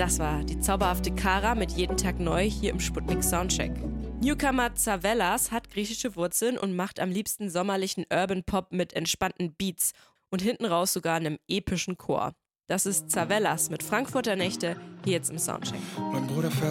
Das war die zauberhafte Kara mit Jeden Tag neu hier im Sputnik Soundcheck. Newcomer Zavellas hat griechische Wurzeln und macht am liebsten sommerlichen Urban Pop mit entspannten Beats und hinten raus sogar einem epischen Chor. Das ist Zavellas mit Frankfurter Nächte hier jetzt im Soundcheck. Mein Bruder fährt